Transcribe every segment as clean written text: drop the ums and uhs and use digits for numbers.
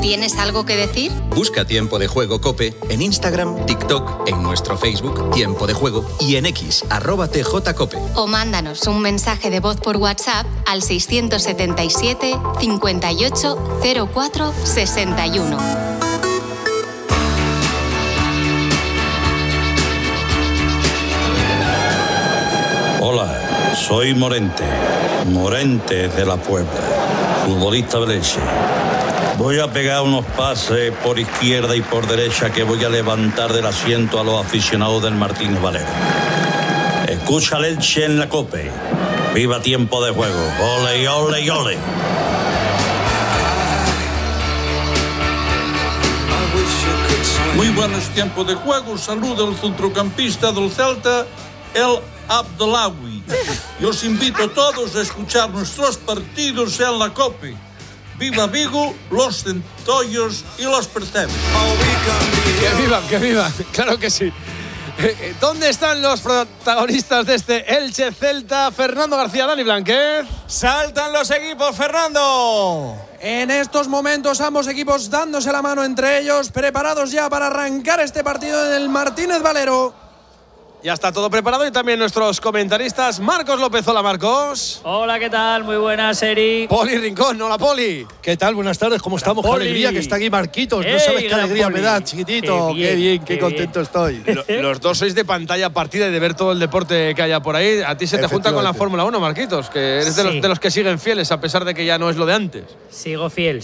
¿Tienes algo que decir? Busca Tiempo de Juego COPE en Instagram, TikTok, en nuestro Facebook Tiempo de Juego y en X, @TJCOPE. O mándanos un mensaje de voz por WhatsApp al 677 58 04 61. Hola, soy Morente de la Puebla, futbolista de Leche. Voy a pegar unos pases por izquierda y por derecha que voy a levantar del asiento a los aficionados del Martínez Valero. Escucha Leche en la COPE. ¡Viva Tiempo de Juego! ¡Ole, ole, ole! Muy buenos Tiempos de Juego. Saluda el centrocampista del Celta, El Abdellaoui. Y os invito a todos a escuchar nuestros partidos en la COPE. ¡Viva Vigo, los centollos y los percebes! ¡Que vivan! ¡Claro que sí! ¿Dónde están los protagonistas de este Elche Celta? Fernando García, Dani Blanquez. ¡Saltan los equipos, Fernando! En estos momentos ambos equipos dándose la mano entre ellos, preparados ya para arrancar este partido en el Martínez Valero. Ya está todo preparado y también nuestros comentaristas. Marcos López, hola Marcos. Hola, ¿qué tal? Muy buenas, Eri. Poli Rincón, hola Poli. ¿Qué tal? Buenas tardes, ¿cómo estamos? Qué alegría que está aquí Marquitos. No sabes qué alegría me da, chiquitito. Qué bien, qué contento estoy. Los dos sois de pantalla partida y de ver todo el deporte que haya por ahí. A ti se te junta con la Fórmula 1, Marquitos, que eres de los que siguen fieles a pesar de que ya no es lo de antes. Sigo fiel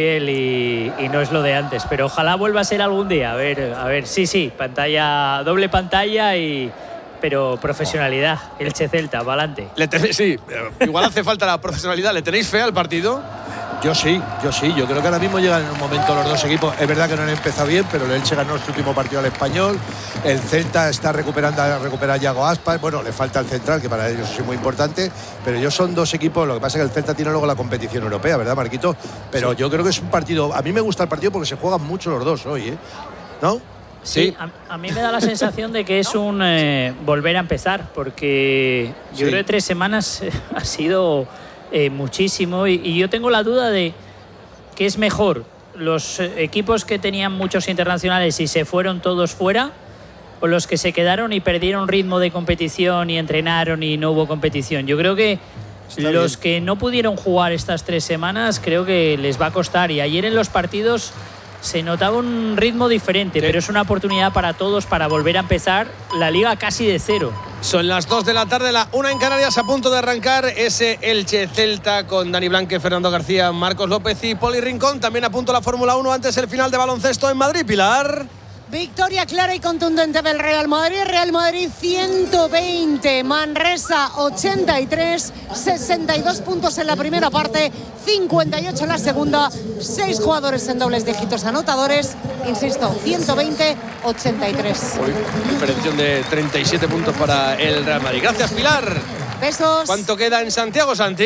y no es lo de antes, pero ojalá vuelva a ser algún día. A ver, sí, pantalla, doble pantalla pero profesionalidad, Elche Celta, para adelante. Sí, igual hace falta la profesionalidad. ¿Le tenéis fe al partido? Yo sí. Yo creo que ahora mismo llegan en un momento los dos equipos. Es verdad que no han empezado bien, pero el Elche ganó su último partido al Español. El Celta está recuperando a Yago Aspas. Bueno, le falta el central, que para ellos es muy importante. Pero ellos son dos equipos. Lo que pasa es que el Celta tiene luego la competición europea, ¿verdad, Marquito? Pero sí. Yo creo que es un partido. A mí me gusta el partido porque se juegan mucho los dos hoy, ¿no? Sí, a mí me da la sensación de que es un volver a empezar, porque yo creo que 3 semanas ha sido muchísimo y yo tengo la duda de que es mejor los equipos que tenían muchos internacionales y se fueron todos fuera, o los que se quedaron y perdieron ritmo de competición y entrenaron y no hubo competición. Yo creo que los que no pudieron jugar estas 3 semanas creo que les va a costar, y ayer en los partidos se notaba un ritmo diferente, pero es una oportunidad para todos para volver a empezar la liga casi de cero. Son las 2 de la tarde, la 1 en Canarias, a punto de arrancar ese Elche Celta con Dani Blanque, Fernando García, Marcos López y Poli Rincón. También a punto la Fórmula 1 antes el final de baloncesto en Madrid, Pilar. Victoria clara y contundente del Real Madrid. Real Madrid 120, Manresa 83, 62 puntos en la primera parte, 58 en la segunda, 6 jugadores en dobles dígitos anotadores. Insisto, 120-83. Diferencia de 37 puntos para el Real Madrid. Gracias, Pilar. Besos. ¿Cuánto queda en Santiago, Santi?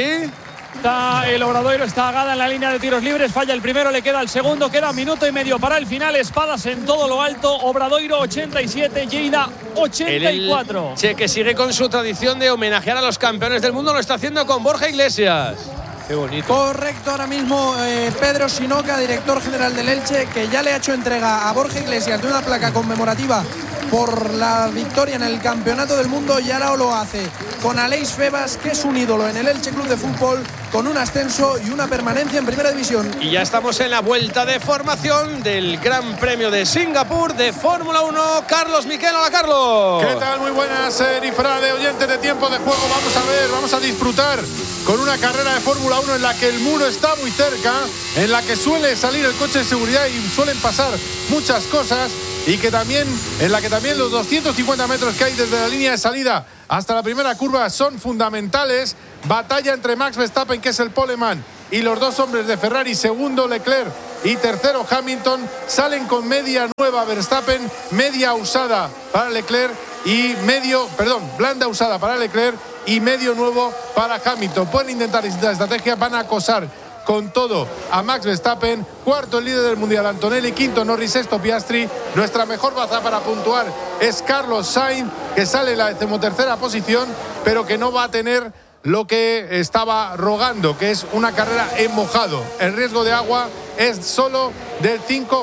El Obradoiro está Gada en la línea de tiros libres, falla el primero, le queda el segundo, queda 1 minuto y medio para el final. Espadas en todo lo alto, Obradoiro 87, Lleida 84. El Che, que sigue con su tradición de homenajear a los campeones del mundo, lo está haciendo con Borja Iglesias. Qué bonito. Correcto, ahora mismo Pedro Sinoca, director general del Elche, que ya le ha hecho entrega a Borja Iglesias de una placa conmemorativa por la victoria en el Campeonato del Mundo, y ahora lo hace con Aleix Febas, que es un ídolo en el Elche Club de Fútbol, con un ascenso y una permanencia en Primera División. Y ya estamos en la vuelta de formación del Gran Premio de Singapur de Fórmula 1. Carlos Miquel, hola Carlos. ¿Qué tal? Muy buenas, de oyentes de Tiempo de Juego. Vamos a disfrutar con una carrera de Fórmula 1 en la que el muro está muy cerca, en la que suele salir el coche de seguridad y suelen pasar muchas cosas, y que también en la que también los 250 metros que hay desde la línea de salida hasta la primera curva son fundamentales. Batalla entre Max Verstappen, que es el poleman, y los dos hombres de Ferrari, segundo Leclerc y tercero Hamilton. Salen con media nueva Verstappen, media usada para Leclerc y blanda usada para Leclerc y medio nuevo para Hamilton. Pueden intentar distintas estrategias, van a acosar con todo a Max Verstappen. Cuarto el líder del mundial Antonelli, quinto Norris, sexto Piastri. Nuestra mejor baza para puntuar es Carlos Sainz, que sale en la 13ª posición, pero que no va a tener lo que estaba rogando, que es una carrera en mojado. El riesgo de agua es solo del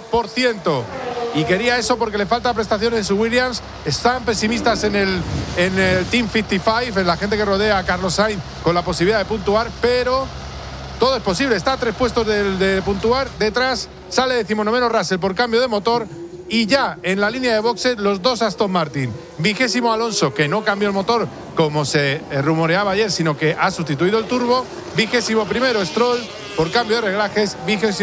5%. Y quería eso porque le falta prestaciones en su Williams. Están pesimistas en el Team 55, en la gente que rodea a Carlos Sainz, con la posibilidad de puntuar, pero todo es posible. Está a 3 puestos de puntuar. Detrás sale 19º Russell por cambio de motor. Y ya en la línea de boxes los 2 Aston Martin. 20º Alonso, que no cambió el motor como se rumoreaba ayer, sino que ha sustituido el turbo. 21º Stroll por cambio de reglajes.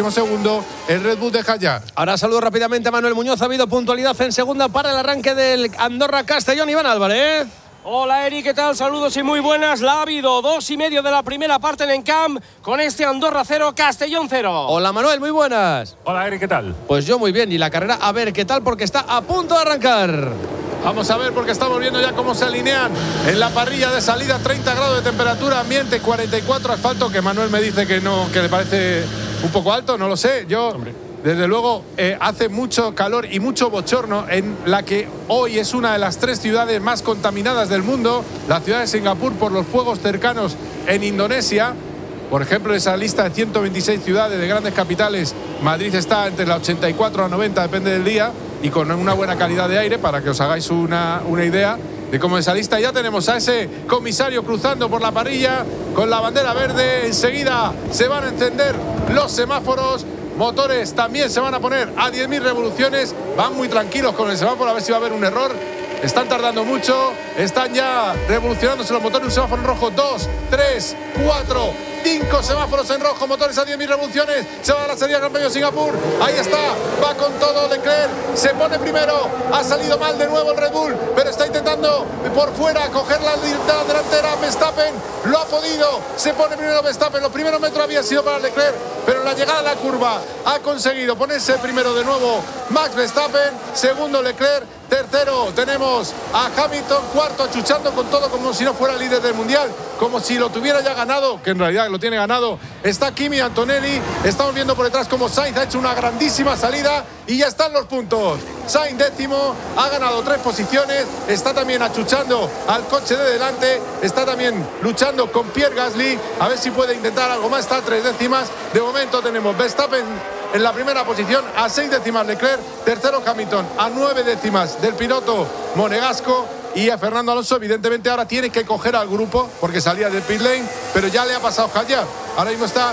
22º el Red Bull de Hadjar. Ahora saludo rápidamente a Manuel Muñoz. Ha habido puntualidad en segunda para el arranque del Andorra-Castellón. Iván Álvarez. Hola Eri, ¿qué tal? Saludos y muy buenas. La ha habido 2,5 de la primera parte en Encamp con este Andorra 0, Castellón 0. Hola Manuel, muy buenas. Hola Eri, ¿qué tal? Pues yo muy bien. Y la carrera, a ver qué tal, porque está a punto de arrancar. Vamos a ver porque estamos viendo ya cómo se alinean en la parrilla de salida. 30 grados de temperatura ambiente, 44 asfalto, que Manuel me dice que no, que le parece un poco alto, no lo sé. Yo... Desde luego hace mucho calor y mucho bochorno en la que hoy es una de las 3 ciudades más contaminadas del mundo, la ciudad de Singapur, por los fuegos cercanos en Indonesia. Por ejemplo, en esa lista de 126 ciudades de grandes capitales, Madrid está entre la 84 a 90, depende del día, y con una buena calidad de aire, para que os hagáis una idea de cómo es esa lista. Ya tenemos a ese comisario cruzando por la parrilla con la bandera verde. Enseguida se van a encender los semáforos. Motores también se van a poner a 10.000 revoluciones. Van muy tranquilos con el semáforo, a ver si va a haber un error. Están tardando mucho. Están ya revolucionándose los motores. Un semáforo en rojo. 2, 3, 4, 5 semáforos en rojo. Motores a 10.000 revoluciones. Se va a la salida del Gran Premio de Singapur. Ahí está. Va con todo Leclerc. Se pone primero. Ha salido mal de nuevo el Red Bull, pero está intentando por fuera coger la delantera. Verstappen lo ha podido. Se pone primero Verstappen. Los primeros metros habían sido para Leclerc, pero en la llegada a la curva ha conseguido ponerse primero de nuevo Max Verstappen. Segundo Leclerc. Tercero tenemos a Hamilton. Cuarto achuchando con todo como si no fuera el líder del mundial, como si lo tuviera ya ganado, que en realidad lo tiene ganado. Está Kimi Antonelli. Estamos viendo por detrás como Sainz ha hecho una grandísima salida y ya están los puntos. Sainz 10º, ha ganado 3 posiciones. Está también achuchando al coche de delante. Está también luchando con Pierre Gasly, a ver si puede intentar algo más. Está a 3 décimas. De momento tenemos Verstappen en la primera posición, a 6 décimas Leclerc. Tercero Hamilton, a 9 décimas del piloto monegasco. Y a Fernando Alonso, evidentemente, ahora tiene que coger al grupo porque salía del pit lane, pero ya le ha pasado Hadjar. Ahora mismo está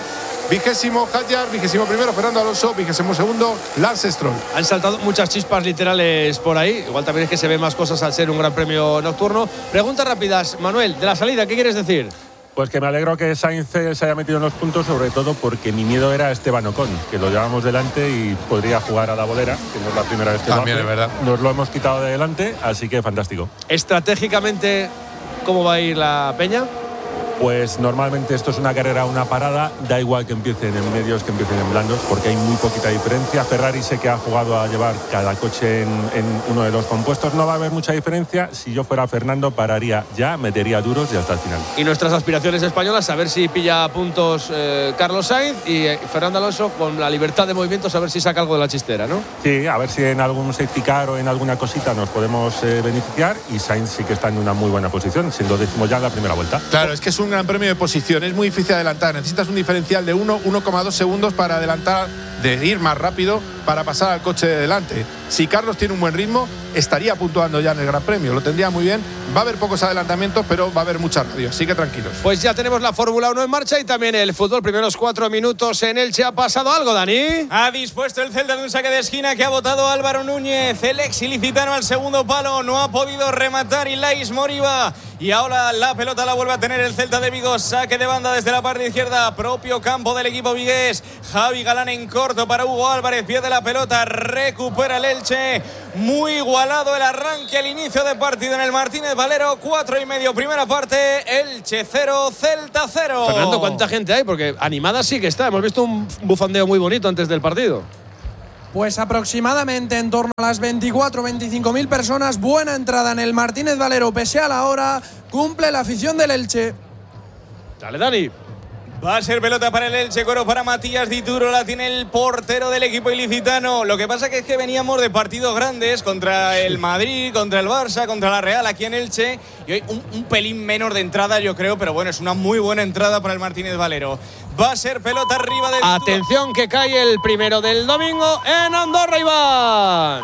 20º Hadjar, 21º Fernando Alonso, 22º Lance Stroll. Han saltado muchas chispas literales por ahí. Igual también es que se ven más cosas al ser un gran premio nocturno. Preguntas rápidas, Manuel, de la salida, ¿qué quieres decir? Pues que me alegro que Sainz se haya metido en los puntos, sobre todo porque mi miedo era Esteban Ocon, que lo llevamos delante y podría jugar a la bolera, que no es la primera vez que también lo hace. Es verdad. Nos lo hemos quitado de delante, así que fantástico. Estratégicamente, ¿cómo va a ir la peña? Pues normalmente esto es una carrera a una parada, da igual que empiecen en medios que empiecen en blandos, porque hay muy poquita diferencia. Ferrari sé que ha jugado a llevar cada coche en uno de los compuestos, no va a haber mucha diferencia. Si yo fuera Fernando, pararía ya, metería duros y hasta el final. Y nuestras aspiraciones españolas, a ver si pilla puntos Carlos Sainz, y Fernando Alonso con la libertad de movimientos, a ver si saca algo de la chistera, ¿no? Sí, a ver si en algún safety car o en alguna cosita nos podemos beneficiar, y Sainz sí que está en una muy buena posición, siendo 10º ya en la primera vuelta. Claro, es que es un gran premio de posición, es muy difícil adelantar. Necesitas un diferencial de 1,2 segundos para adelantar, de ir más rápido para pasar al coche de delante. Si Carlos tiene un buen ritmo, estaría puntuando ya en el Gran Premio, lo tendría muy bien. Va a haber pocos adelantamientos, pero va a haber mucha radio, así que tranquilos. Pues ya tenemos la Fórmula 1 en marcha y también el fútbol. Primeros 4 minutos en Elche. ¿Ha pasado algo, Dani? Ha dispuesto el Celta de un saque de esquina que ha botado Álvaro Núñez, el ex ilicitano, al segundo palo. No ha podido rematar Ilais Moriba. Y ahora la pelota la vuelve a tener el Celta de Vigo. Saque de banda desde la parte izquierda, propio campo del equipo vigués. Javi Galán en corto para Hugo Álvarez. Pierde la pelota, recupera el Elche. Muy igualado el arranque, el inicio de partido en el Martínez Valero. 4,5 primera parte. Elche 0, Celta 0. Fernando, ¿cuánta gente hay? Porque animada sí que está. Hemos visto un bufandeo muy bonito antes del partido. Pues aproximadamente en torno a las 24-25.000 personas. Buena entrada en el Martínez Valero, pese a la hora. Cumple la afición del Elche. Dale, Dani. Va a ser pelota para el Elche, cuero para Matías Dituro, la tiene el portero del equipo ilicitano. Lo que pasa que es que veníamos de partidos grandes contra el Madrid, contra el Barça, contra la Real aquí en Elche. Y hoy un pelín menor de entrada, yo creo, pero bueno, es una muy buena entrada para el Martínez Valero. Va a ser pelota arriba del... Atención que cae el primero del domingo en Andorra, Iván.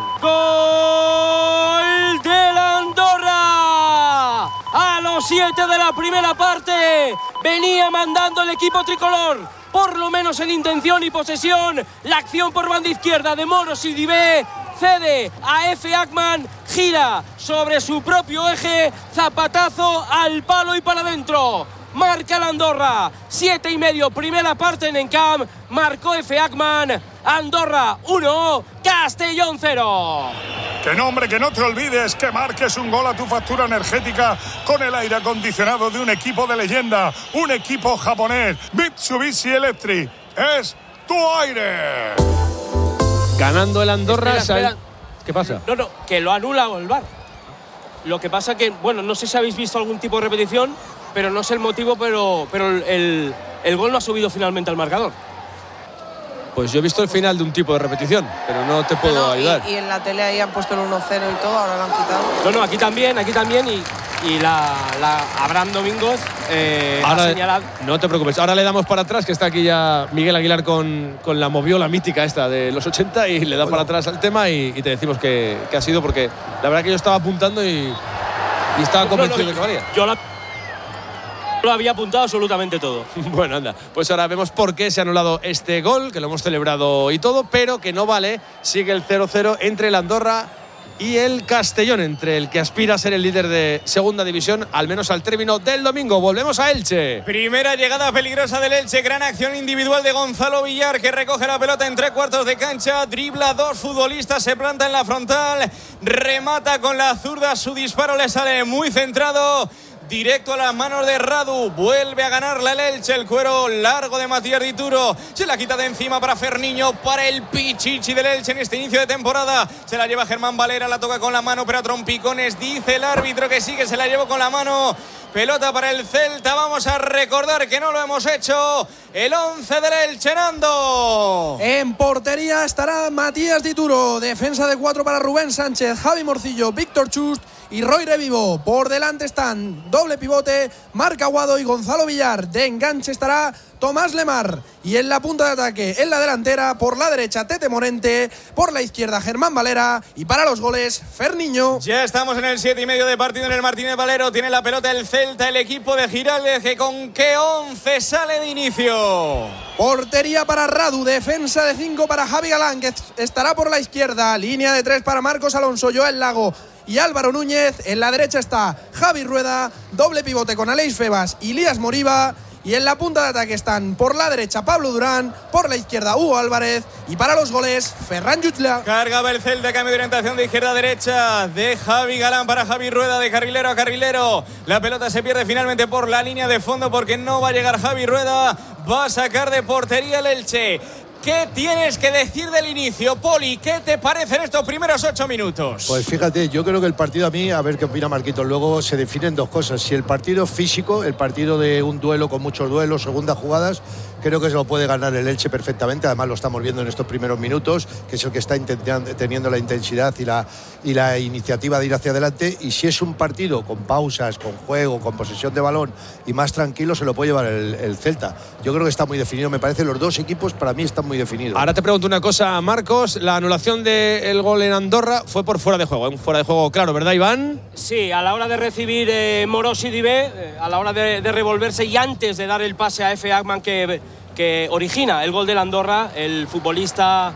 ¡Gol del Andorra! A los 7 de la primera parte venía mandando el equipo tricolor, por lo menos en intención y posesión. La acción por banda izquierda de Moro Sidibé cede a Efe Akman, gira sobre su propio eje, zapatazo al palo y para adentro. Marca el Andorra, 7:30, primera parte en Encamp. Marcó Efe Akman. Andorra 1, Castellón 0. Que no, hombre, que no te olvides que marques un gol a tu factura energética con el aire acondicionado de un equipo de leyenda, un equipo japonés. Mitsubishi Electric es tu aire. Ganando el Andorra. Espera. ¿Qué pasa? No, que lo anula el VAR. Lo que pasa que, bueno, no sé si habéis visto algún tipo de repetición, pero no sé el motivo, pero el gol no ha subido finalmente al marcador. Pues yo he visto el final de un tipo de repetición, pero no te puedo ayudar. Y en la tele ahí han puesto el 1-0 y todo, ahora lo han quitado. No, aquí también, y la Abraham Domingos ahora, ha señalado. No te preocupes, ahora le damos para atrás, que está aquí ya Miguel Aguilar con la moviola mítica esta de los 80 y le da para atrás al tema y te decimos que ha sido, porque la verdad que yo estaba apuntando y estaba convencido de que valía. Yo lo había apuntado absolutamente todo. Bueno, anda, pues ahora vemos por qué se ha anulado este gol, que lo hemos celebrado y todo, pero que no vale. Sigue el 0-0 entre el Andorra y el Castellón, entre el que aspira a ser el líder de segunda división, al menos al término del domingo. Volvemos a Elche. Primera llegada peligrosa del Elche, gran acción individual de Gonzalo Villar, que recoge la pelota en 3/4 de cancha, dribla dos futbolistas, se planta en la frontal, remata con la zurda, su disparo le sale muy centrado, directo a las manos de Radu. Vuelve a ganarla el Elche. El cuero largo de Matías Dituro. Se la quita de encima para Ferniño, para el Pichichi del Elche en este inicio de temporada. Se la lleva Germán Valera, la toca con la mano, pero a trompicones. Dice el árbitro que sí, que se la llevó con la mano. Pelota para el Celta. Vamos a recordar que no lo hemos hecho. El 11 del Elche, Nando. En portería estará Matías Dituro. Defensa de 4 para Rubén Sánchez, Javi Morcillo, Víctor Chust y Roy Revivo. Por delante están doble pivote Marc Aguado y Gonzalo Villar. De enganche estará Tomás Lemar. Y en la punta de ataque, en la delantera, por la derecha Tete Morente, por la izquierda Germán Valera y para los goles Ferniño. Ya estamos en el 7:30 de partido en el Martínez Valero. Tiene la pelota el Celta, el equipo de Giraldez, que con qué 11 sale de inicio. Portería para Radu, defensa de 5 para Javi Galán, que estará por la izquierda. Línea de 3 para Marcos Alonso, Joel Lago y Álvaro Núñez. En la derecha está Javi Rueda, doble pivote con Aleix Febas y Lías Moriba. Y en la punta de ataque están por la derecha Pablo Durán, por la izquierda Hugo Álvarez y para los goles Ferran Jutla. Cargaba el Celta, cambio de orientación de izquierda a derecha de Javi Galán para Javi Rueda, de carrilero a carrilero. La pelota se pierde finalmente por la línea de fondo porque no va a llegar Javi Rueda. Va a sacar de portería el Elche. ¿Qué tienes que decir del inicio, Poli? ¿Qué te parecen estos primeros 8 minutos? Pues fíjate, yo creo que el partido, a mí, a ver qué opina Marquitos, luego se definen dos cosas. Si el partido físico, el partido de un duelo con muchos duelos, segundas jugadas, creo que se lo puede ganar el Elche perfectamente. Además lo estamos viendo en estos primeros minutos, que es el que está teniendo la intensidad y la iniciativa de ir hacia adelante. Y si es un partido con pausas, con juego, con posesión de balón y más tranquilo, se lo puede llevar el Celta. Yo creo que está muy definido. Me parece los dos equipos para mí están muy definidos. Ahora te pregunto una cosa, Marcos. La anulación del gol en Andorra fue por fuera de juego. Un fuera de juego claro, ¿verdad, Iván? Sí, a la hora de recibir Moro Sidibé, a la hora de revolverse y antes de dar el pase a Efe Akman que origina el gol del Andorra, el futbolista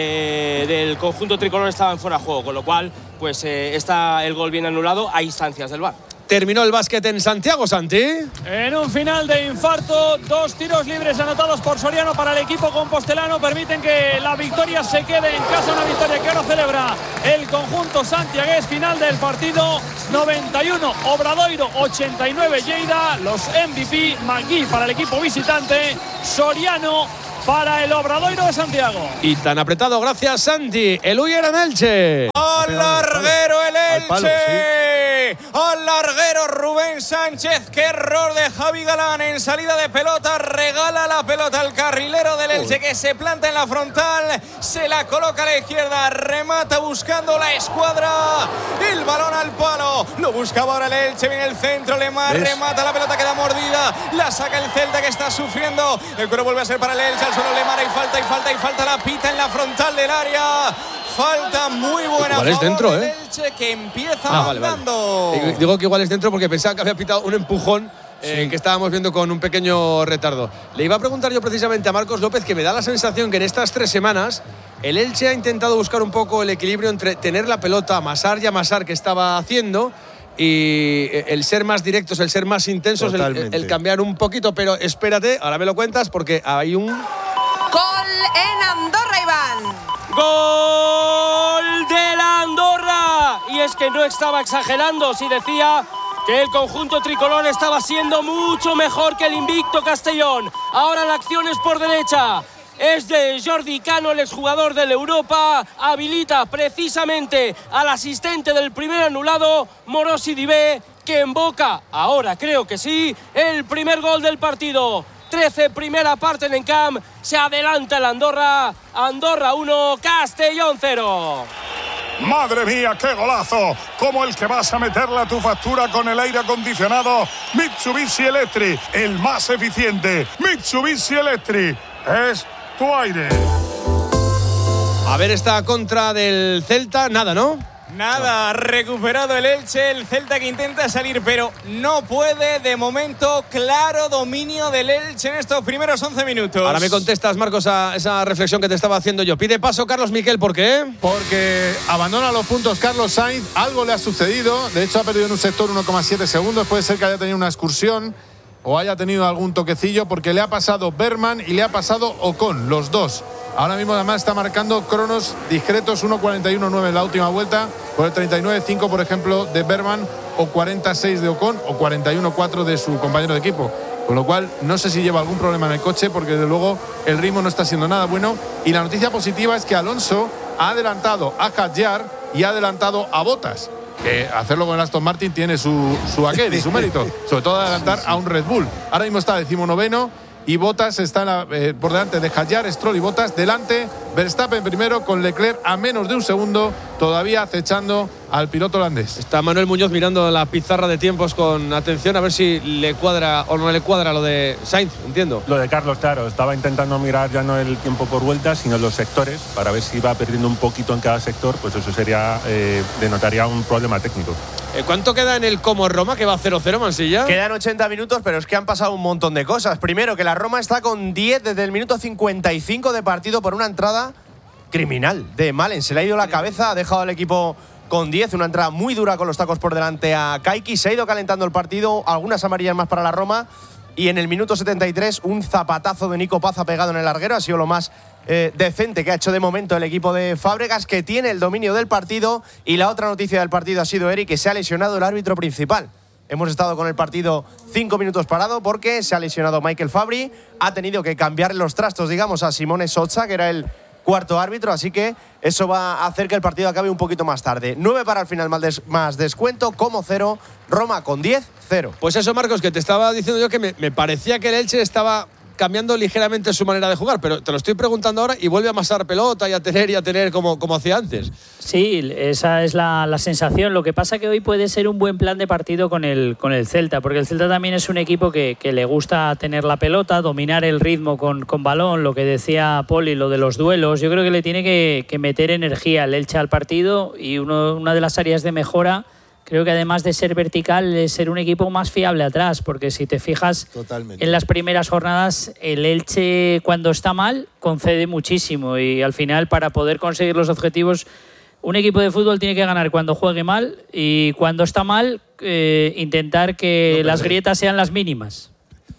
del conjunto tricolor estaba en fuera de juego, con lo cual pues está el gol bien anulado a instancias del VAR. Terminó el básquet en Santiago, Santi. En un final de infarto, 2 tiros libres anotados por Soriano para el equipo compostelano permiten que la victoria se quede en casa, una victoria que ahora celebra el conjunto santiagués. Final del partido, 91 Obradoiro, 89 Lleida. Los MVP, Magui para el equipo visitante, Soriano para el Obradoiro de Santiago. Y tan apretado, gracias Santi. El Uller en Elche. Al larguero el Elche. Palo, sí. Al larguero Rubén Sánchez. Qué error de Javi Galán en salida de pelota. Regala la pelota al carrilero del Elche que se planta en la frontal. Se la coloca a la izquierda. Remata buscando la escuadra. El balón al palo. Lo buscaba ahora el Elche. Viene el centro. Lemar remata la pelota. Queda mordida. La saca el Celta que está sufriendo. El cuero vuelve a ser para el Elche. Al suelo Lemar. Hay falta la pita en la frontal del área. Falta muy buena. Igual es dentro, del Elche que empieza mandando. Vale. Digo que igual es dentro porque pensaba que había pitado un empujón que estábamos viendo con un pequeño retardo. Le iba a preguntar yo precisamente a Marcos López, que me da la sensación que en estas 3 semanas el Elche ha intentado buscar un poco el equilibrio entre tener la pelota, amasar y amasar que estaba haciendo, y el ser más directos, el ser más intensos, el cambiar un poquito. Pero espérate, ahora me lo cuentas porque hay un... Gol en Andorra, Iván. ¡Gol de la Andorra! Y es que no estaba exagerando si decía que el conjunto tricolor estaba siendo mucho mejor que el invicto Castellón. Ahora la acción es por derecha. Es de Jordi Cano, el exjugador del Europa. Habilita precisamente al asistente del primer anulado, Morosi Dibé, que emboca, ahora creo que sí, el primer gol del partido. 13, primera parte en Encamp. Se adelanta el Andorra. Andorra 1, Castellón 0. Madre mía, qué golazo, como el que vas a meterle a tu factura con el aire acondicionado Mitsubishi Electric, el más eficiente. Mitsubishi Electric es tu aire. A ver esta contra del Celta, nada, ¿no? Nada, recuperado el Elche, el Celta que intenta salir pero no puede. De momento, claro dominio del Elche en estos primeros 11 minutos. Ahora me contestas, Marcos, a esa reflexión que te estaba haciendo yo. Pide paso Carlos Miquel, ¿por qué? Porque abandona los puntos Carlos Sainz, algo le ha sucedido. De hecho, ha perdido en un sector 1,7 segundos. Puede ser que haya tenido una excursión o haya tenido algún toquecillo, porque le ha pasado Berman y le ha pasado Ocon, los dos. Ahora mismo además está marcando cronos discretos, 1.41.9 en la última vuelta, por el 39.5 por ejemplo de Berman, o 46 de Ocon, o 41.4 de su compañero de equipo. Con lo cual no sé si lleva algún problema en el coche, porque desde luego el ritmo no está siendo nada bueno. Y la noticia positiva es que Alonso ha adelantado a Hadjar y ha adelantado a Bottas. Que hacerlo con el Aston Martin tiene su aquel y su mérito, sobre todo adelantar a un Red Bull. Ahora mismo está 19º y Bottas está por delante de Hadjar, Stroll y Bottas. Delante Verstappen primero, con Leclerc a menos de un segundo, todavía acechando al piloto holandés. Está Manuel Muñoz mirando la pizarra de tiempos con atención a ver si le cuadra o no le cuadra lo de Sainz, entiendo. Lo de Carlos, claro, estaba intentando mirar ya no el tiempo por vueltas, sino los sectores, para ver si iba perdiendo un poquito en cada sector. Pues eso sería, denotaría un problema técnico. ¿Cuánto queda en el Como Roma, que va 0-0, Mansilla? Quedan 80 minutos, pero es que han pasado un montón de cosas. Primero, que la Roma está con 10 desde el minuto 55 de partido por una entrada criminal de Malen. Se le ha ido la cabeza, ha dejado al equipo con 10, una entrada muy dura con los tacos por delante a Kaiki. Se ha ido calentando el partido, algunas amarillas más para la Roma, y en el minuto 73 un zapatazo de Nico Paz ha pegado en el larguero. Ha sido lo más decente que ha hecho de momento el equipo de Fábregas, que tiene el dominio del partido. Y la otra noticia del partido ha sido, Eric, que se ha lesionado el árbitro principal. Hemos estado con el partido 5 minutos parado porque se ha lesionado Michael Fabri. Ha tenido que cambiar los trastos, digamos, a Simone Sozza, que era el cuarto árbitro, así que eso va a hacer que el partido acabe un poquito más tarde. 9 para el final, más descuento, como 0, Roma con 10, 0. Pues eso, Marcos, que te estaba diciendo yo que me parecía que el Elche estaba cambiando ligeramente su manera de jugar, pero te lo estoy preguntando ahora y vuelve a amasar pelota y a tener como hacía antes. Sí, esa es la sensación. Lo que pasa que hoy puede ser un buen plan de partido con el Celta, porque el Celta también es un equipo que le gusta tener la pelota, dominar el ritmo con balón, lo que decía Poli, lo de los duelos. Yo creo que le tiene que meter energía el Elche al partido, y una de las áreas de mejora, creo que además de ser vertical, es ser un equipo más fiable atrás, porque si te fijas en las primeras jornadas, el Elche cuando está mal concede muchísimo, y al final, para poder conseguir los objetivos, un equipo de fútbol tiene que ganar cuando juegue mal, y cuando está mal intentar que las grietas sean las mínimas.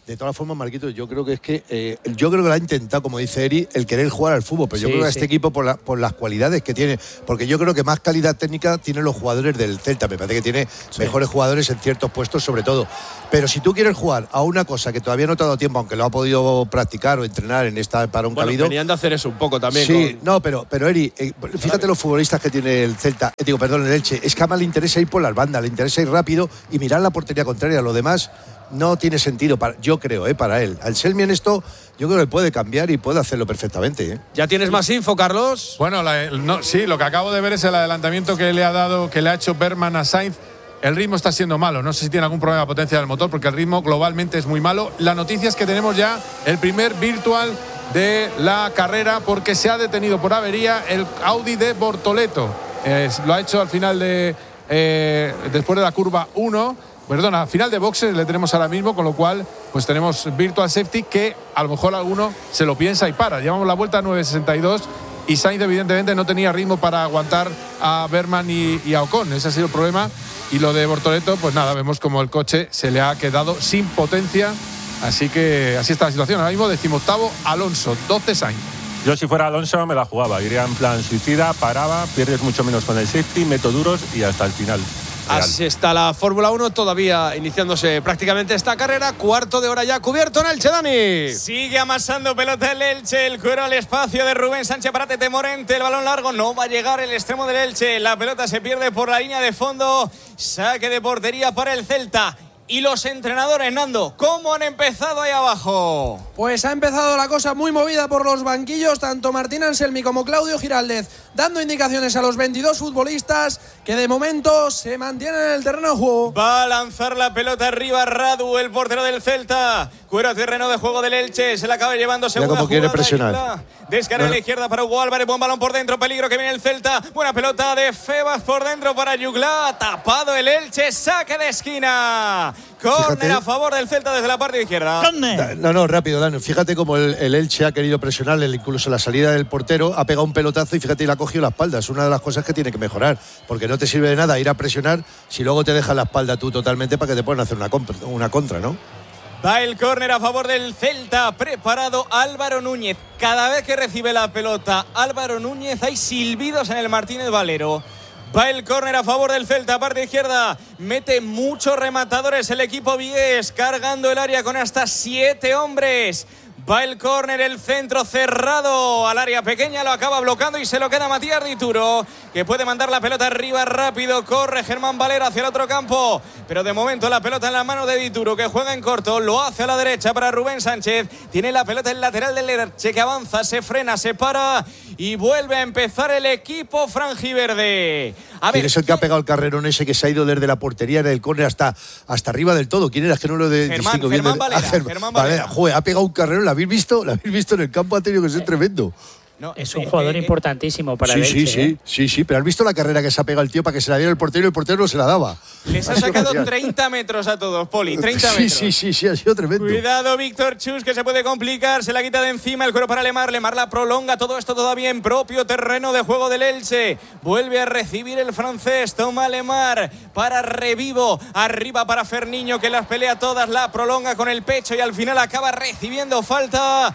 De todas formas, Marquito, yo creo que es que yo creo que lo ha intentado, como dice Eri, el querer jugar al fútbol, pero yo creo que este equipo por las cualidades que tiene, porque yo creo que más calidad técnica tienen los jugadores del Celta, me parece que tiene mejores jugadores en ciertos puestos sobre todo, pero si tú quieres jugar a una cosa que todavía no te ha dado tiempo, aunque lo ha podido practicar o entrenar en esta parón que ha habido. Venían de hacer eso un poco también. Sí, no, pero Eri, fíjate los futbolistas que tiene el Celta, el Elche, es que a más le interesa ir por las bandas, le interesa ir rápido y mirar la portería contraria, lo demás no tiene sentido, yo creo, para él. Al Selmi en esto, yo creo que puede cambiar y puede hacerlo perfectamente. ¿Ya tienes más info, Carlos? Bueno, sí, lo que acabo de ver es el adelantamiento que le ha hecho Bergman a Sainz. El ritmo está siendo malo, no sé si tiene algún problema de potencia del motor, porque el ritmo globalmente es muy malo. La noticia es que tenemos ya el primer virtual de la carrera, porque se ha detenido por avería el Audi de Bortoleto. Lo ha hecho al final después de la curva 1. Perdona, a final de boxes le tenemos ahora mismo, con lo cual pues tenemos virtual safety, que a lo mejor alguno se lo piensa y para. Llevamos la vuelta a 9.62 y Sainz evidentemente no tenía ritmo para aguantar a Bergman y a Ocon. Ese ha sido el problema. Y lo de Bortoleto, pues nada, vemos como el coche se le ha quedado sin potencia. Así que así está la situación. Ahora mismo 18º Alonso, 12 Sainz. Yo si fuera Alonso me la jugaba, iría en plan suicida, paraba, pierdes mucho menos con el safety, meto duros y hasta el final. Real. Así está la Fórmula 1, todavía iniciándose prácticamente esta carrera. Cuarto de hora ya cubierto en Elche, Dani. Sigue amasando pelota el Elche, el cuero al espacio de Rubén Sánchez para Tete Morente, el balón largo, no va a llegar el extremo del Elche, la pelota se pierde por la línea de fondo, saque de portería para el Celta. Y los entrenadores, Nando, ¿cómo han empezado ahí abajo? Pues ha empezado la cosa muy movida por los banquillos, tanto Martín Anselmi como Claudio Giraldez, dando indicaciones a los 22 futbolistas que de momento se mantienen en el terreno de juego. Va a lanzar la pelota arriba Radu, el portero del Celta. Cuero a terreno de juego del Elche, se la acaba llevando segunda jugada. Quiere presionar. Descarga a la izquierda para Hugo Álvarez, buen balón por dentro, peligro que viene el Celta. Buena pelota de Febas por dentro para Yugla, tapado el Elche, saque de esquina. Córner a favor del Celta desde la parte izquierda. No, rápido, Dani. Fíjate cómo el Elche ha querido presionarle, incluso la salida del portero, ha pegado un pelotazo y fíjate, y le ha cogido la espalda. Es una de las cosas que tiene que mejorar, porque no te sirve de nada ir a presionar si luego te dejas la espalda tú totalmente para que te puedan hacer una contra, ¿no? Va el córner a favor del Celta, preparado Álvaro Núñez. Cada vez que recibe la pelota Álvaro Núñez hay silbidos en el Martínez Valero. Va el córner a favor del Celta, parte izquierda. Mete muchos rematadores el equipo vigués, cargando el área con hasta 7 hombres. Va el córner, el centro cerrado al área pequeña, lo acaba bloqueando y se lo queda Matías Dituro, que puede mandar la pelota arriba rápido. Corre Germán Valera hacia el otro campo, pero de momento la pelota en la mano de Dituro, que juega en corto, lo hace a la derecha para Rubén Sánchez. Tiene la pelota en lateral del Elche, que avanza, se frena, se para y vuelve a empezar el equipo franjiverde. ¿Quién es el que ha pegado el carrerón ese que se ha ido desde la portería del córner hasta arriba del todo? ¿Quién era? Es que no lo distingo bien. Germán Valera. Valera. Joder, ha pegado un carrerón. ¿La habéis visto? ¿La habéis visto en el campo? Ha tenido que ser tremendo. No, es un jugador importantísimo para el Elche. Sí, pero ¿has visto la carrera que se ha pegado el tío para que se la diera el portero y el portero no se la daba? Les ha sacado 30 metros a todos, Poli, 30 metros. Sí, ha sido tremendo. Cuidado, Víctor Chus, que se puede complicar, se la quita de encima, el cuero para Lemar la prolonga, todo esto todavía en propio terreno de juego del Elche. Vuelve a recibir el francés, toma Lemar para Revivo, arriba para Ferniño, que las pelea todas, la prolonga con el pecho y al final acaba recibiendo falta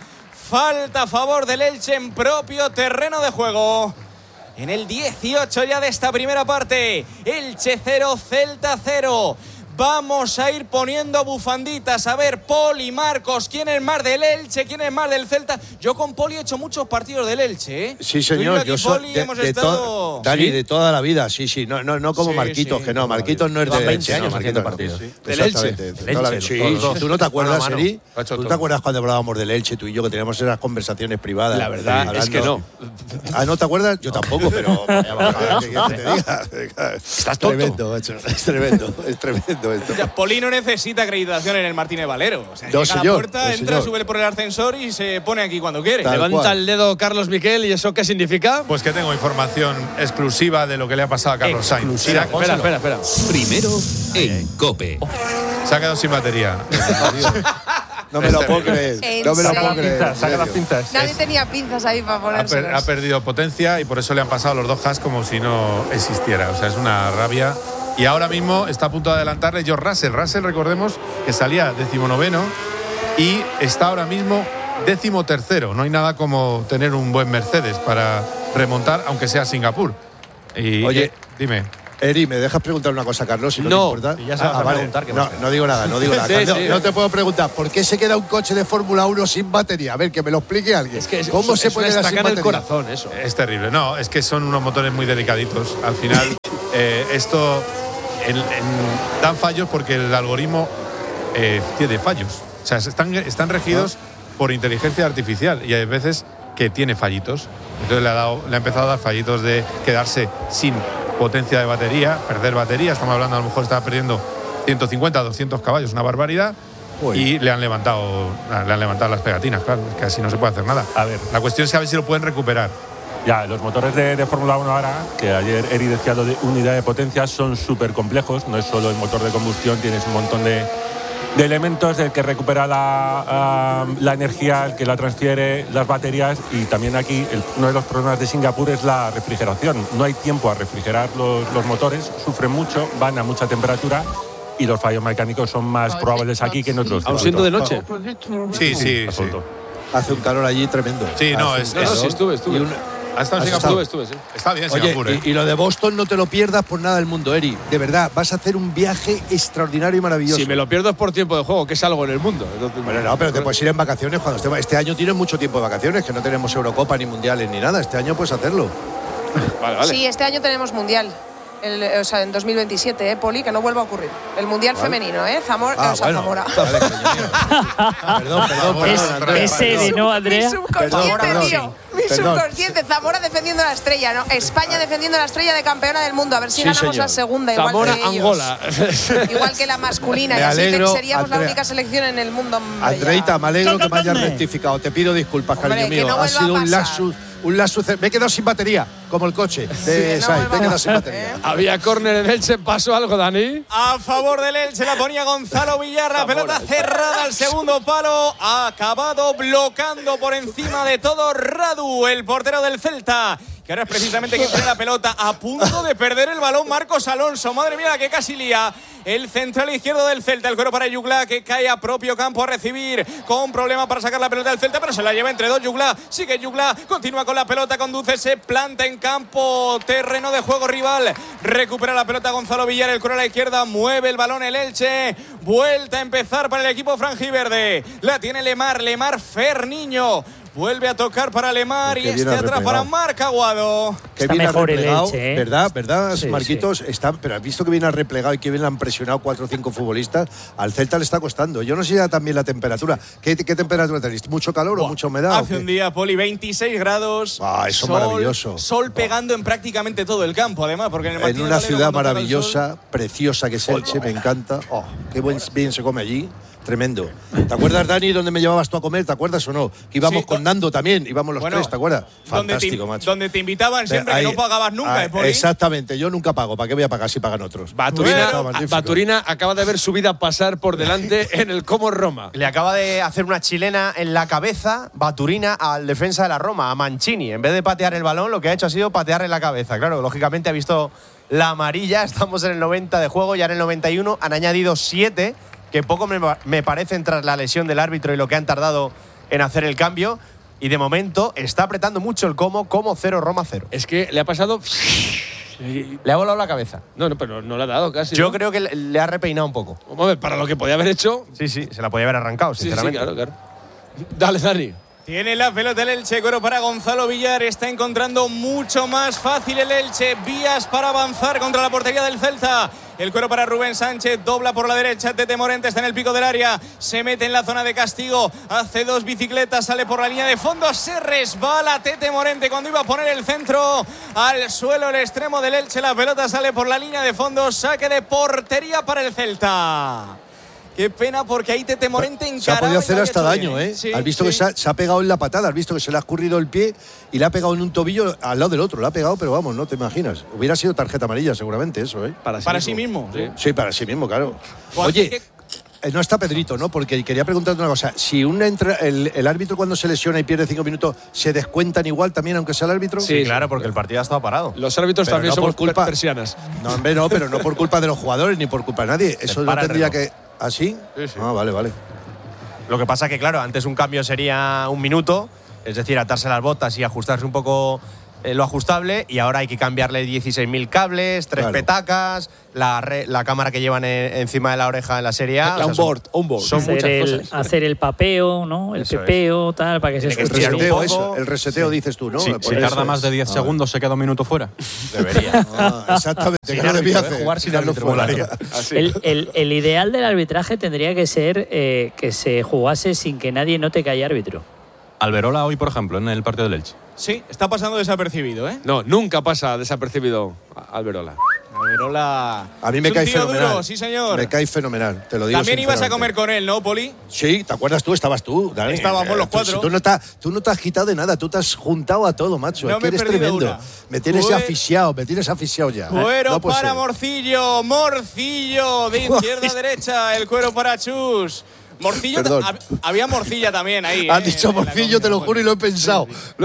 a favor del Elche en propio terreno de juego. En el 18 ya de esta primera parte, Elche 0, Celta 0. Vamos a ir poniendo bufanditas. A ver, Poli, Marcos, ¿quién es más del Elche? ¿Quién es más del Celta? Yo con Poli he hecho muchos partidos del Elche, ¿eh? Sí, señor. Yo soy Dani, de toda la vida, sí. No como Marquitos, que no. Marquitos no es del Elche. 20 años haciendo partidos. Del Elche. Sí. ¿Tú no te acuerdas, Eri? ¿Tú te acuerdas cuando hablábamos del Elche, tú y yo, que teníamos esas conversaciones privadas? La verdad es que no. ¿No te acuerdas? Yo tampoco, pero… Estás tremendo, macho. Es tremendo. Poli no necesita acreditación en el Martínez Valero. O sea, llega a la puerta, entra, sube por el ascensor y se pone aquí cuando quiere. Levanta el dedo Carlos Miquel, ¿y eso qué significa? Pues que tengo información exclusiva de lo que le ha pasado a Carlos Sainz. Espera. Primero en COPE. Se ha quedado sin batería. No me lo puedo creer. Saca las pinzas. Nadie tenía pinzas ahí para ponérselas. Ha perdido potencia y por eso le han pasado los dos Haas como si no existiera. O sea, es una rabia. Y ahora mismo está a punto de adelantarle George Russell. Russell, recordemos que salía 19º y está ahora mismo 13º. No hay nada como tener un buen Mercedes para remontar, aunque sea Singapur. Y, oye, dime. Eri, ¿me dejas preguntar una cosa, Carlos? Si no te importa. Y ya sabes a preguntar. No digo nada. No te puedo preguntar. ¿Por qué se queda un coche de Fórmula 1 sin batería? A ver, que me lo explique alguien. Es que ¿Cómo se puede quedar sin batería? el corazón, eso. Es terrible. No, es que son unos motores muy delicaditos. Al final, esto dan fallos porque el algoritmo tiene fallos. O sea, están regidos por inteligencia artificial y hay veces que tiene fallitos. Entonces le ha empezado a dar fallitos de quedarse sin potencia de batería, perder batería. Estamos hablando, a lo mejor estaba perdiendo 150, 200 caballos, una barbaridad. Y le han levantado las pegatinas, claro, es que así no se puede hacer nada. A ver, la cuestión es a ver si lo pueden recuperar. Ya, los motores de Fórmula 1 ahora, que ayer Eri decía de unidad de potencia, son súper complejos. No es solo el motor de combustión, tienes un montón de elementos, el que recupera la energía, el que la transfiere, las baterías. Y también aquí uno de los problemas de Singapur es la refrigeración. No hay tiempo a refrigerar los motores, sufren mucho, van a mucha temperatura y los fallos mecánicos son más probables aquí que en otros. ¿Aún siendo de noche? Sí. Hace un calor allí tremendo. Sí, sí, estuve. ¿Has estado en Singapur? Estuve, sí. Está bien Oye, Singapur, y lo de Boston no te lo pierdas por nada del mundo, Eri. De verdad, vas a hacer un viaje extraordinario y maravilloso. Si me lo pierdo es por tiempo de juego, que es algo en el mundo. Entonces, bueno, no, pero te puedes ir en vacaciones cuando este año tienes mucho tiempo de vacaciones, que no tenemos Eurocopa ni Mundiales ni nada. Este año puedes hacerlo. Vale. Sí, este año tenemos Mundial. O sea, en 2027, Poli, que no vuelva a ocurrir. El Mundial femenino, Zamora. Zamora. Perdón. Ese de no, Andrea. Mi subconsciente, tío. Mi subconsciente. Zamora defendiendo la estrella, ¿no? España defendiendo la estrella de campeona del mundo. A ver si ganamos la segunda. Zamora, igual que Angola. Igual que la masculina. Me y así alegro, seríamos Andrea. la única selección en el mundo. Andreita, me alegro que me hayas rectificado. Te pido disculpas, cariño mío. No ha sido un lapsus. Me he quedado sin batería, como el coche de Sainz. Me he quedado sin batería. Había córner en Elche, ¿pasó algo, Dani? A favor del Elche la ponía Gonzalo Villarra, pelota cerrada al segundo palo, ha acabado bloqueando por encima de todo Radu, el portero del Celta, que ahora es precisamente quien tiene la pelota, a punto de perder el balón Marcos Alonso. Madre mía, que casi lía el central izquierdo del Celta. El cuero para Yugla, que cae a propio campo a recibir, con problema para sacar la pelota del Celta, pero se la lleva entre dos. Yugla, sigue Yugla, continúa con la pelota, conduce, se planta en campo, terreno de juego rival, recupera la pelota Gonzalo Villar, el cuero a la izquierda, mueve el balón el Elche, vuelta a empezar para el equipo franjiverde, la tiene Lemar Ferniño. Vuelve a tocar para Lemar y atrás para Marc Aguado. Está mejor el Elche, ¿Verdad, sí, Marquitos? Sí. Pero has visto que viene replegado y que bien le han presionado 4 o 5 futbolistas. Al Celta le está costando. Yo no sé ya también la temperatura. ¿Qué temperatura tenéis? ¿Mucho calor o mucha humedad? Hace un día, Poli, 26 grados. Eso es maravilloso. Sol pegando en prácticamente todo el campo, además. Porque en una ciudad maravillosa, preciosa que es Elche, me encanta. Qué bien se come allí. Tremendo. ¿Te acuerdas, Dani, dónde me llevabas tú a comer? ¿Te acuerdas o no? Que íbamos con Nando también, íbamos los tres, ¿te acuerdas? Fantástico, macho. Donde te invitaban siempre, que no pagabas nunca, Poli. Exactamente, yo nunca pago. ¿Para qué voy a pagar si pagan otros? Baturina acaba de ver su vida pasar por delante en el Como Roma. Le acaba de hacer una chilena en la cabeza, Baturina, al defensa de la Roma, a Mancini. En vez de patear el balón, lo que ha hecho ha sido patearle la cabeza. Claro, lógicamente ha visto la amarilla. Estamos en el 90 de juego, ya en el 91 han añadido 7, que poco me parecen tras la lesión del árbitro y lo que han tardado en hacer el cambio. Y de momento está apretando mucho el Como 0, Roma 0. Es que le ha pasado... Le ha volado la cabeza. No, pero no le ha dado casi. Yo creo que le ha repeinado un poco. Hombre, para lo que podía haber hecho... Sí, se la podía haber arrancado, sinceramente. Sí, claro. Dale, Dani. Tiene la pelota el Elche, cuero para Gonzalo Villar. Está encontrando mucho más fácil el Elche. Vías para avanzar contra la portería del Celta. El cuero para Rubén Sánchez, dobla por la derecha. Tete Morente está en el pico del área. Se mete en la zona de castigo. Hace 2 bicicletas, sale por la línea de fondo. Se resbala Tete Morente cuando iba a poner el centro al suelo, el extremo del Elche. La pelota sale por la línea de fondo. Saque de portería para el Celta. Qué pena, porque ahí Tete Morente encaraba. Se ha podido hacer hasta daño, ¿eh? Sí, has visto que se ha pegado en la patada, has visto que se le ha escurrido el pie y le ha pegado en un tobillo al lado del otro. Le ha pegado, pero vamos, no te imaginas. Hubiera sido tarjeta amarilla, seguramente, eso, ¿eh? Para sí mismo. Sí, para sí mismo, claro. Oye, no está Pedrito, ¿no? Porque quería preguntarte una cosa. Si el árbitro cuando se lesiona y pierde 5 minutos, ¿se descuentan igual también, aunque sea el árbitro? Sí, claro, porque el partido ha estado parado. Los árbitros pero también no somos por culpa, persianas. No, hombre, no, pero no por culpa de los jugadores ni por culpa de nadie. Eso no tendría que... ¿Ah, sí? Sí. Ah, vale. Lo que pasa que, claro, antes un cambio sería 1 minuto, es decir, atarse las botas y ajustarse un poco lo ajustable, y ahora hay que cambiarle 16.000 cables, 3 petacas, la cámara que llevan encima de la oreja en la Serie A. Onboard. Son muchas cosas. Hacer el papeo, ¿no? El pepeo, tal, para que se escuche un poco. El reseteo, dices tú, ¿no? Sí, si tarda más de 10 segundos, se queda 1 minuto fuera. Debería. Exactamente. No debía jugar sin árbitro. El ideal del arbitraje tendría que ser que se jugase sin que nadie note que hay árbitro. Alberola hoy, por ejemplo, en el partido del Elche. Sí, está pasando desapercibido, ¿eh? No, nunca pasa desapercibido Alberola. Alberola. A mí me cae fenomenal. Duro, sí, señor. Me cae fenomenal, te lo digo. También ibas a comer con él, ¿no, Poli? Sí, ¿te acuerdas tú? Estabas tú, Dani. Estábamos los 4. Tú no te has quitado de nada, tú te has juntado a todo, macho. No, es que eres tremendo. una. Me tienes aficionado ya. Cuero no para Morcillo, Morcillo, de izquierda a derecha, el cuero para Chus. Morcillo, había morcilla también ahí. Has dicho morcillo, te lo juro, y lo he pensado.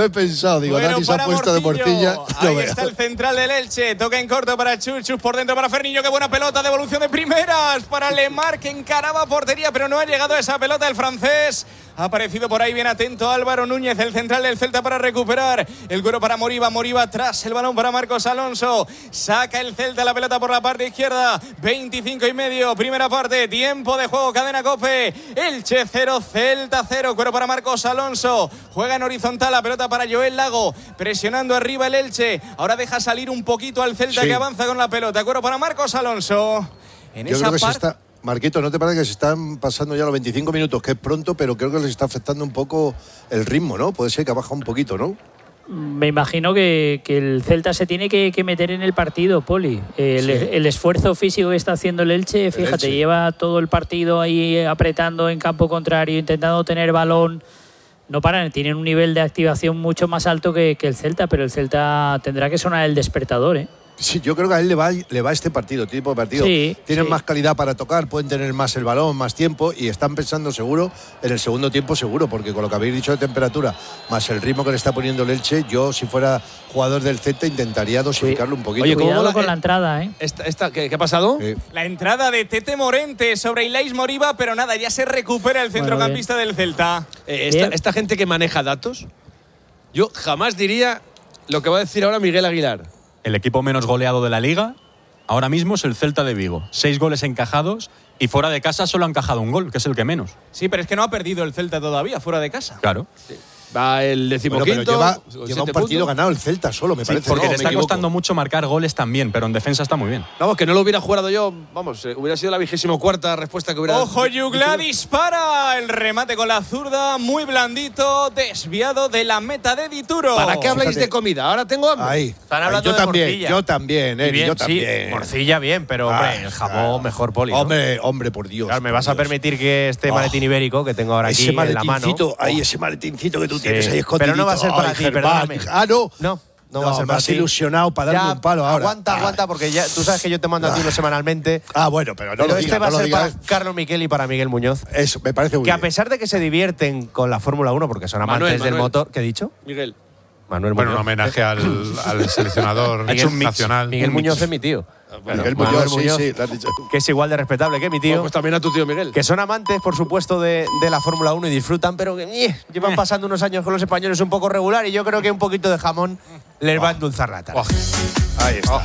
Digo, bueno, Dani se ha puesto de morcilla. Ahí está el central del Elche. Toca en corto para Chus por dentro para Ferniño. Qué buena pelota, devolución de primeras para Lemar, que encaraba portería, pero no ha llegado a esa pelota el francés. Ha aparecido por ahí bien atento Álvaro Núñez, el central del Celta, para recuperar. El cuero para Moriba atrás, el balón para Marcos Alonso. Saca el Celta la pelota por la parte izquierda. 25:30, primera parte, tiempo de juego, cadena COPE. Elche 0, Celta 0, cuero para Marcos Alonso. Juega en horizontal, la pelota para Joel Lago, presionando arriba el Elche. Ahora deja salir un poquito al Celta, que avanza con la pelota. Cuero para Marcos Alonso. Yo creo que se está... Marquito, ¿no te parece que se están pasando ya los 25 minutos? Que es pronto, pero creo que les está afectando un poco el ritmo, ¿no? Puede ser que ha bajado un poquito, ¿no? Me imagino que el Celta se tiene que meter en el partido, Poli. El esfuerzo físico que está haciendo el Elche, fíjate, lleva todo el partido ahí apretando en campo contrario, intentando tener balón. No paran, tienen un nivel de activación mucho más alto que el Celta, pero el Celta tendrá que sonar el despertador, ¿eh? Sí, yo creo que a él le va este partido, tipo de partido. Sí, tienen más calidad para tocar, pueden tener más el balón, más tiempo, y están pensando seguro en el segundo tiempo, seguro, porque con lo que habéis dicho de temperatura, más el ritmo que le está poniendo el Elche, yo, si fuera jugador del Celta, intentaría dosificarlo un poquito. Oye, cuidado con la entrada, ¿eh? ¿Qué ha pasado? La entrada de Tete Morente sobre Ilais Moriba, pero nada, ya se recupera el centrocampista del Celta. Esta gente que maneja datos, yo jamás diría lo que va a decir ahora Miguel Aguilar. El equipo menos goleado de la Liga ahora mismo es el Celta de Vigo. 6 goles encajados y fuera de casa solo ha encajado 1 gol, que es el que menos. Sí, pero es que no ha perdido el Celta todavía fuera de casa. Claro. Sí. Va el 15º. Bueno, pero lleva un partido ganado el Celta solo, me parece. Porque le está costando mucho marcar goles también, pero en defensa está muy bien. Vamos, que no lo hubiera jugado yo, vamos, hubiera sido la 24ª respuesta que hubiera... ¡Ojo, Yugla dispara! El remate con la zurda, muy blandito, desviado de la meta de Dituro. ¿Para qué habláis de comida? Ahora tengo hambre. Ahí. Están hablando yo de también, morcilla. yo también, yo también. Sí, morcilla bien, pero hombre, el jamón mejor, Poli, ¿no? Hombre, por Dios. Claro, me vas a permitir que este maletín ibérico que tengo ahora aquí en la mano. Ese maletincito que tú tienes ahí escondido. Pero no va a ser para ti, perdóname. No va a ser más ilusionado para darme un palo ahora. Aguanta, porque ya tú sabes que yo te mando a ti uno semanalmente. Bueno, pero no lo digas. Este va a ser para Carlos Miquel y para Miguel Muñoz. Eso, me parece muy bien. Que a pesar de que se divierten con la Fórmula 1, porque son amantes del motor, ¿qué he dicho? Miguel. Bueno, un homenaje al seleccionador nacional. Miguel Muñoz es mi tío. Miguel Muñoz, sí, lo has dicho. Que es igual de respetable que mi tío. Pues también a tu tío Miguel. Que son amantes, por supuesto, de la Fórmula 1 y disfrutan, pero que llevan pasando unos años con los españoles un poco regular, y yo creo que un poquito de jamón les va a endulzar la tarde. Ahí está.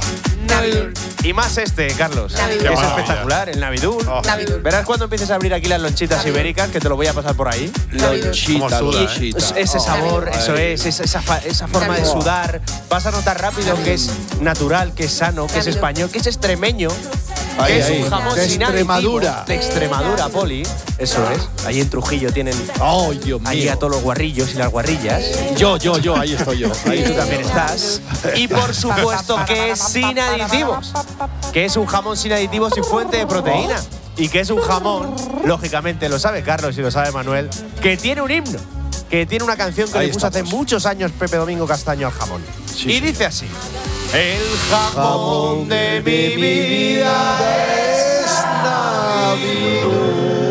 Y más Carlos, que es espectacular, el Navidul. Verás cuando empieces a abrir aquí las lonchitas ibéricas, que te lo voy a pasar por ahí. Lonchita. Ese sabor, eso es, esa forma de sudar. Vas a notar rápido que es natural, que es sano, que es español, que es extremeño, que es un jamón de sin Extremadura. De Extremadura, Poli. Eso es. Ahí en Trujillo tienen Dios mío. ahí a todos los guarrillos y las guarrillas. Yo, ahí estoy yo. Ahí tú también estás. Y por supuesto que es sin aditivos. Que es un jamón sin aditivos y fuente de proteína. Y que es un jamón, lógicamente lo sabe Carlos y lo sabe Manuel, que tiene un himno. Que tiene una canción que le puso hace muchos años Pepe Domingo Castaño al jamón. Y dice así: el jamón de mi vida es Navidul.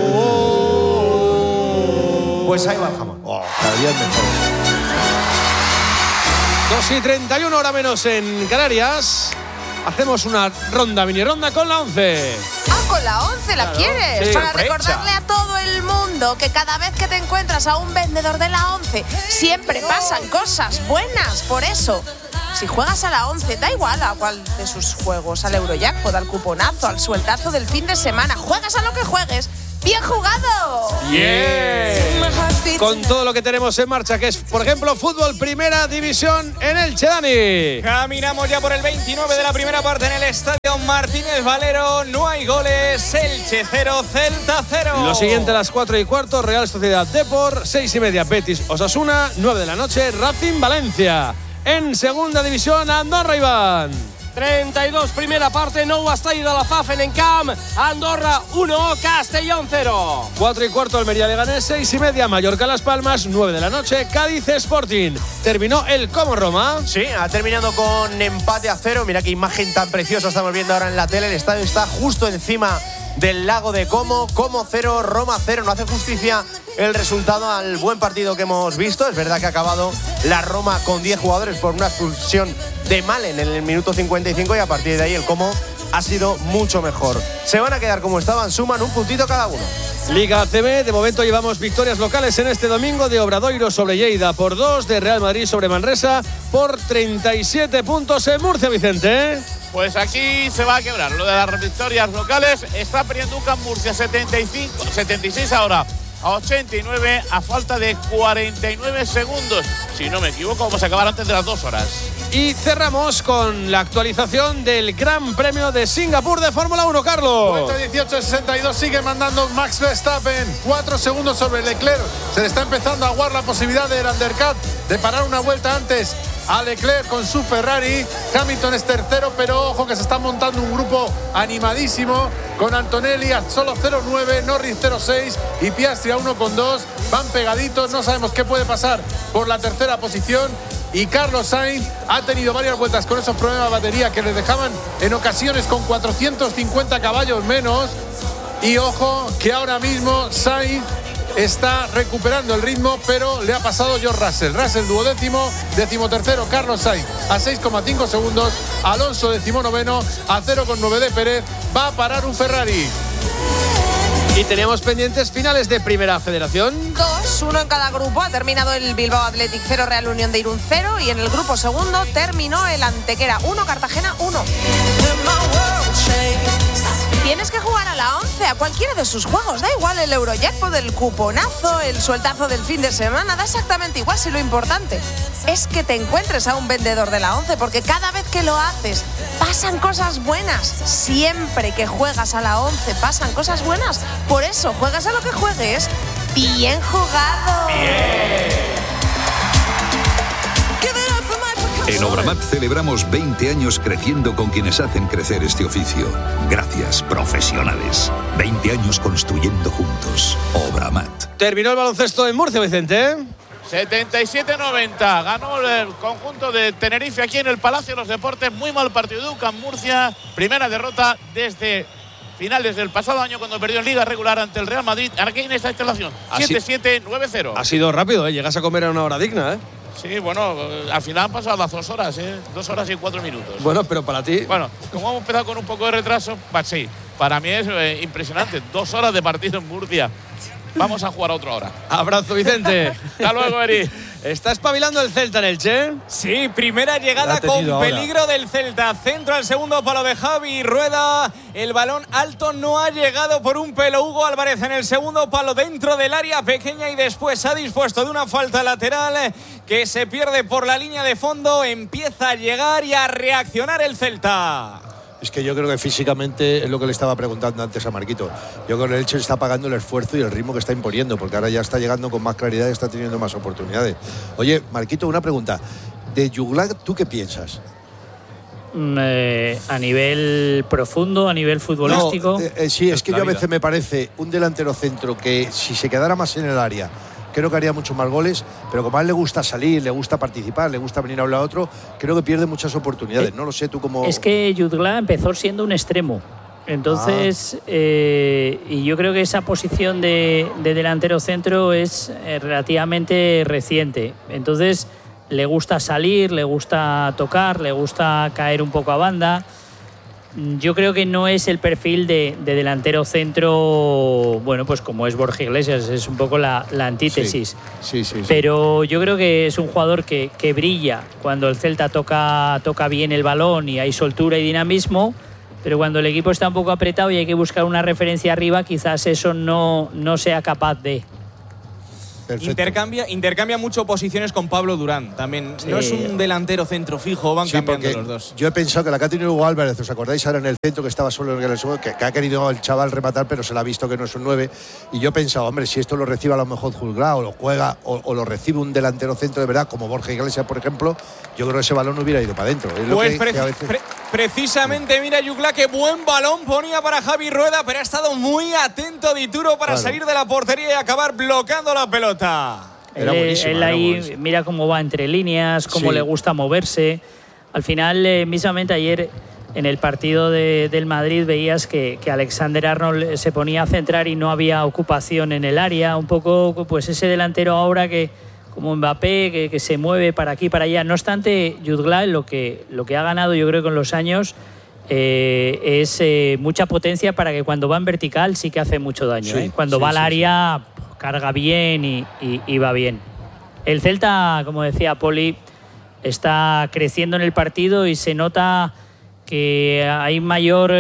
Pues ahí va el jamón. Cada día es mejor. 2:31, hora menos en Canarias. hacemos una mini ronda con la 11. Con la 11 la quieres, sí, para recordarle a todo el mundo que cada vez que te encuentras a un vendedor de la 11 siempre pasan cosas buenas. Por eso, si juegas a la 11, da igual a cuál de sus juegos, al Eurojackpot, al cuponazo, al sueltazo del fin de semana, juegas a lo que juegues. ¡Bien jugado! ¡Bien! Con todo lo que tenemos en marcha, que es, por ejemplo, fútbol primera división en Elche, Dani. Caminamos ya por el 29 de la primera parte en el Estadio Martínez Valero. No hay goles. Elche 0, Celta 0. Lo siguiente a las 4:15, Real Sociedad Depor, 6:30, Betis Osasuna, 9 de la noche, Racing Valencia. En segunda división, Andorra, Iván. 32, primera parte, nou estadi de la Fafen en camp. Andorra 1, Castellón 0. 4:15, Almería Leganés, 6:30, Mallorca Las Palmas, 9 de la noche, Cádiz Sporting. Terminó el Como Roma. Sí, ha terminado con empate a 0. Mira qué imagen tan preciosa estamos viendo ahora en la tele. El estadio está justo encima del lago de Como. Como 0, Roma 0. No hace justicia el resultado al buen partido que hemos visto. Es verdad que ha acabado la Roma con 10 jugadores por una expulsión de Malen en el minuto 55 y a partir de ahí el Como ha sido mucho mejor. Se van a quedar como estaban, suman un puntito cada uno. Liga ACB, de momento llevamos victorias locales en este domingo de Obradoiro sobre Lleida por 2, de Real Madrid sobre Manresa por 37 puntos en Murcia, Vicente. Pues aquí se va a quebrar lo de las victorias locales. Está perdiendo un Murcia 76 ahora a 89 a falta de 49 segundos. Si no me equivoco, vamos a acabar antes de las 2 horas. Y cerramos con la actualización del Gran Premio de Singapur de Fórmula 1, Carlos. 18:62 sigue mandando Max Verstappen, 4 segundos sobre Leclerc. Se le está empezando a aguar la posibilidad del undercut, de parar una vuelta antes a Leclerc con su Ferrari. Hamilton es tercero, pero ojo que se está montando un grupo animadísimo con Antonelli a solo 0,9, Norris 0,6 y Piastri a 1,2. Van pegaditos, no sabemos qué puede pasar por la tercera posición. Y Carlos Sainz ha tenido varias vueltas con esos problemas de batería que le dejaban en ocasiones con 450 caballos menos. Y ojo que ahora mismo Sainz está recuperando el ritmo, pero le ha pasado George Russell. Russell duodécimo, decimotercero Carlos Sainz a 6,5 segundos. Alonso decimonoveno a 0,9 de Pérez. Va a parar un Ferrari. Y teníamos pendientes finales de Primera Federación. 2, 1 en cada grupo. Ha terminado el Bilbao Athletic 0, Real Unión de Irún 0. Y en el grupo segundo terminó el Antequera 1, Cartagena 1. Tienes que jugar a la 11, a cualquiera de sus juegos. Da igual el Eurojackpot, el cuponazo, el sueltazo del fin de semana. Da exactamente igual, si lo importante es que te encuentres a un vendedor de la 11. Porque cada vez que lo haces, pasan cosas buenas. Siempre que juegas a la 11, pasan cosas buenas. Por eso, juegas a lo que juegues. ¡Bien jugado! ¡Bien! En Obramat celebramos 20 años creciendo con quienes hacen crecer este oficio. Gracias, profesionales. 20 años construyendo juntos. Obramat. Terminó el baloncesto en Murcia, Vicente. 77-90. Ganó el conjunto de Tenerife aquí en el Palacio de los Deportes. Muy mal partido de UCAM Murcia. Primera derrota desde finales del pasado año cuando perdió en Liga regular ante el Real Madrid. Aquí en esta instalación. 7-7-9-0. Ha sido rápido, ¿eh? Llegas a comer a una hora digna, ¿eh? Sí, bueno, al final han pasado las 2 horas, 2 horas y 4 minutos. Bueno, pero para ti. Bueno, como hemos empezado con un poco de retraso, pues sí, para mí es impresionante. 2 horas de partido en Murcia. Vamos a jugar a otra hora. Abrazo, Vicente. Hasta luego, Eri. ¿Está espabilando el Celta en Elche? Sí, primera llegada con peligro del Celta. Centro al segundo palo de Javi Rueda. El balón alto no ha llegado por un pelo. Hugo Álvarez en el segundo palo dentro del área pequeña y después ha dispuesto de una falta lateral que se pierde por la línea de fondo. Empieza a llegar y a reaccionar el Celta. Es que yo creo que físicamente es lo que le estaba preguntando antes a Marquito. Yo creo que el Elche está pagando el esfuerzo y el ritmo que está imponiendo, porque ahora ya está llegando con más claridad y está teniendo más oportunidades. Oye, Marquito, una pregunta. De Juglar, ¿tú qué piensas? A nivel profundo, a nivel futbolístico. No, sí, es que yo a veces me parece un delantero centro que si se quedara más en el área, creo que haría muchos más goles, pero como a él le gusta salir, le gusta participar, le gusta venir a hablar a otro, creo que pierde muchas oportunidades. No lo sé, tú cómo... Es que Jutgla empezó siendo un extremo. Entonces, y yo creo que esa posición de delantero centro es relativamente reciente. Entonces, le gusta salir, le gusta tocar, le gusta caer un poco a banda. yo creo que no es el perfil de delantero centro, bueno, pues como es Borja Iglesias, es un poco la antítesis. Sí. Pero yo creo que es un jugador que brilla cuando el Celta toca bien el balón y hay soltura y dinamismo, pero cuando el equipo está un poco apretado y hay que buscar una referencia arriba, quizás eso no sea capaz de... Intercambia mucho posiciones con Pablo Durán también. Sí. No es un delantero centro fijo, van cambiando los dos. Yo he pensado que la que ha tenido Hugo Álvarez, ¿os acordáis ahora en el centro que estaba solo en el suelo, que ha querido el chaval rematar, pero se le ha visto que no es un 9? Y yo he pensado, hombre, si esto lo recibe a lo mejor Juzgado o lo juega o lo recibe un delantero centro de verdad, como Borja Iglesias, por ejemplo, yo creo que ese balón no hubiera ido para adentro. Pues precisamente, mira, Yugla, qué buen balón ponía para Javi Rueda, pero ha estado muy atento Dituro para salir de la portería y acabar bloqueando la pelota. Era buenísimo. Él ahí mira cómo va entre líneas, cómo le gusta moverse. Al final, mismamente ayer en el partido del Madrid veías que Alexander Arnold se ponía a centrar y no había ocupación en el área. Un poco pues ese delantero ahora que como Mbappé, que se mueve para aquí para allá. No obstante, Jutgla lo que ha ganado yo creo con los años es mucha potencia para que cuando va en vertical sí que hace mucho daño. Cuando va al área carga bien y va bien. El Celta, como decía Poli, está creciendo en el partido y se nota que hay mayor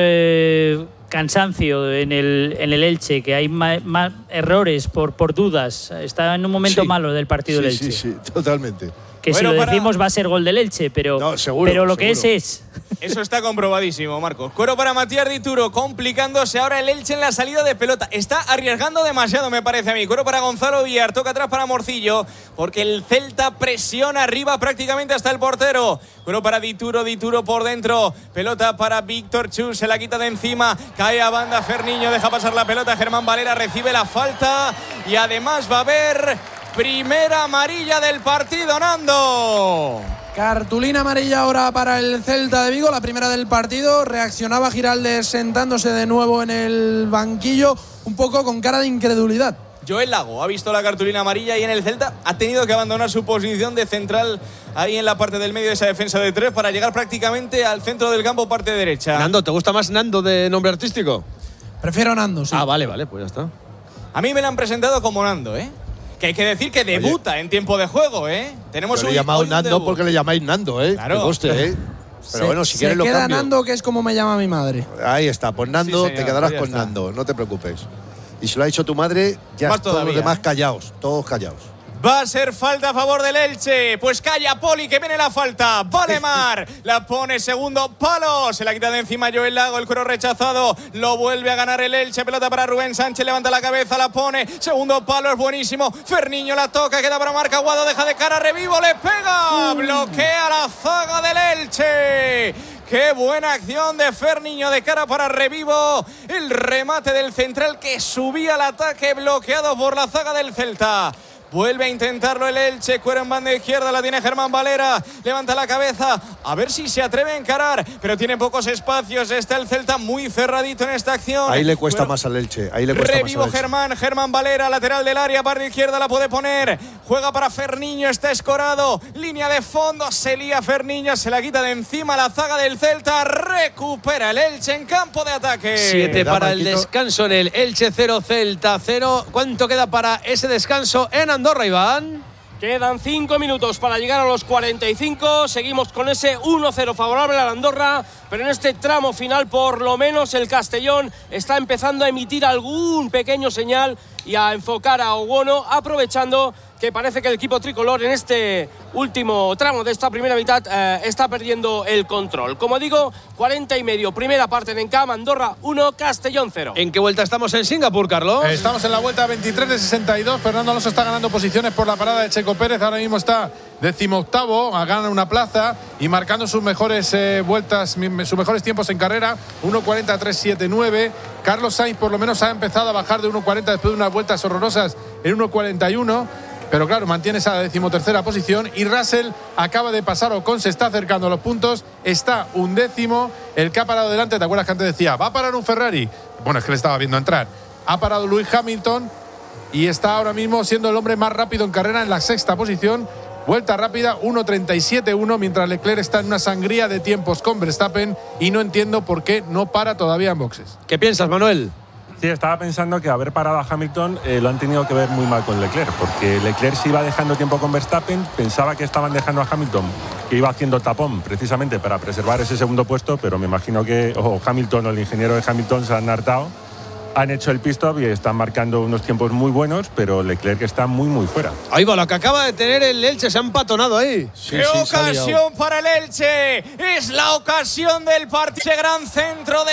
cansancio en el Elche, que hay más errores por dudas. Está en un momento malo del partido del Elche. Sí, totalmente. Que bueno, si lo decimos va a ser gol del Elche, pero, no, seguro, pero lo seguro. que es. Eso está comprobadísimo, Marcos. Cuero para Matías Dituro, complicándose ahora el Elche en la salida de pelota. Está arriesgando demasiado, me parece a mí. Cuero para Gonzalo Villar, toca atrás para Morcillo, porque el Celta presiona arriba prácticamente hasta el portero. Cuero para Dituro por dentro. Pelota para Víctor Chus, se la quita de encima. Cae a banda Ferniño, deja pasar la pelota. Germán Valera recibe la falta y además va a haber primera amarilla del partido, Nando. Cartulina amarilla ahora para el Celta de Vigo, la primera del partido. Reaccionaba Giraldez sentándose de nuevo en el banquillo, un poco con cara de incredulidad. Joel Lago ha visto la cartulina amarilla y en el Celta ha tenido que abandonar su posición de central ahí en la parte del medio de esa defensa de tres para llegar prácticamente al centro del campo, parte derecha. Nando, ¿te gusta más Nando de nombre artístico? Prefiero Nando, sí. Ah, vale, pues ya está. A mí me la han presentado como Nando, que hay que decir que debuta en tiempo de juego, Tenemos yo le he llamado Nando porque le llamáis Nando, Claro. Que coste, Pero bueno, si quieres lo cambio. Se queda Nando, que es como me llama mi madre. Ahí está, pues Nando, sí, señor, te quedarás pues con está. Nando, no te preocupes. Y si lo ha dicho tu madre, ya Más todos todavía, los demás callaos, todos callaos. Va a ser falta a favor del Elche. Pues calla Poli, que viene la falta. Valemar la pone segundo palo. Se la quita de encima Joel Lago. El cuero rechazado. Lo vuelve a ganar el Elche. Pelota para Rubén Sánchez. Levanta la cabeza, la pone. Segundo palo, es buenísimo. Ferniño la toca. Queda para Marc Aguado. Deja de cara. Revivo. Le pega. Bloquea la zaga del Elche. ¡Qué buena acción de Ferniño de cara para Revivo! El remate del central que subía al ataque, bloqueado por la zaga del Celta. Vuelve a intentarlo el Elche. Cuero en banda izquierda, la tiene Germán Valera. Levanta la cabeza, a ver si se atreve a encarar, pero tiene pocos espacios. Está el Celta muy cerradito en esta acción. Ahí le cuesta más al Elche. Ahí le cuesta Revivo más al Elche. Germán Valera, lateral del área, parte izquierda la puede poner. Juega para Ferniño, está escorado. Línea de fondo, se lía Ferniño, se la quita de encima la zaga del Celta. Recupera el Elche en campo de ataque. 7 para el descanso en el Elche 0, Celta 0. ¿Cuánto queda para ese descanso en Andorra, Iván? Quedan 5 minutos para llegar a los 45. Seguimos con ese 1-0 favorable a la Andorra, pero en este tramo final por lo menos el Castellón está empezando a emitir algún pequeño señal y a enfocar a Owono, aprovechando que parece que el equipo tricolor en este último tramo de esta primera mitad está perdiendo el control. Como digo, 40 y medio, primera parte de Encam, Andorra 1, Castellón 0. ¿En qué vuelta estamos en Singapur, Carlos? Estamos en la vuelta 23 de 62. Fernando Alonso está ganando posiciones por la parada de Checo Pérez. Ahora mismo está 18º, gana una plaza y marcando sus mejores vueltas, sus mejores tiempos en carrera. 1.43.79. Carlos Sainz por lo menos ha empezado a bajar de 1.40 después de unas vueltas horrorosas en 1.41. Pero claro, mantiene esa 13ª posición y Russell acaba de pasar. Ocon se está acercando a los puntos, está 11º. El que ha parado delante, ¿te acuerdas que antes decía va a parar un Ferrari? Bueno, es que le estaba viendo entrar. Ha parado Lewis Hamilton y está ahora mismo siendo el hombre más rápido en carrera en la 6ª posición. Vuelta rápida, 1.37.1, mientras Leclerc está en una sangría de tiempos con Verstappen y no entiendo por qué no para todavía en boxes. ¿Qué piensas, Manuel? Sí, estaba pensando que haber parado a Hamilton lo han tenido que ver muy mal con Leclerc, porque Leclerc se iba dejando tiempo con Verstappen, pensaba que estaban dejando a Hamilton, que iba haciendo tapón precisamente para preservar ese segundo puesto, pero me imagino que Hamilton o el ingeniero de Hamilton se han hartado, han hecho el pit stop y están marcando unos tiempos muy buenos, pero Leclerc está muy fuera. Ahí va, la que acaba de tener el Elche, se ha empatonado ahí. ¡Qué ocasión para el Elche! Es la ocasión del partido, gran centro de